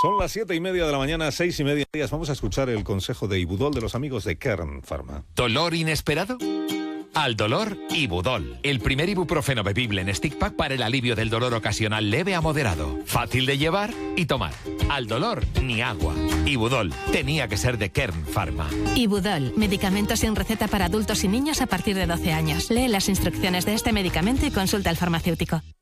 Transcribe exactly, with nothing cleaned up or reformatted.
Son las siete y media de la mañana, seis y media. Vamos a escuchar el consejo de Ibudol de los amigos de Kern Pharma. ¿Dolor inesperado? Al dolor, Ibudol. El primer ibuprofeno bebible en stick pack para el alivio del dolor ocasional leve a moderado. Fácil de llevar y tomar. Al dolor, ni agua. Ibudol. Tenía que ser de Kern Pharma. Ibudol. Medicamento sin receta para adultos y niños a partir de doce años. Lee las instrucciones de este medicamento y consulta al farmacéutico.